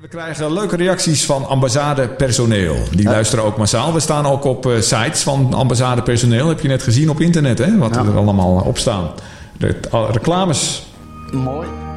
We krijgen leuke reacties van ambassadepersoneel. Die luisteren ook massaal. We staan ook op sites van ambassadepersoneel. Heb je net gezien op internet, hè? Wat er allemaal op staan. De reclames. Mooi.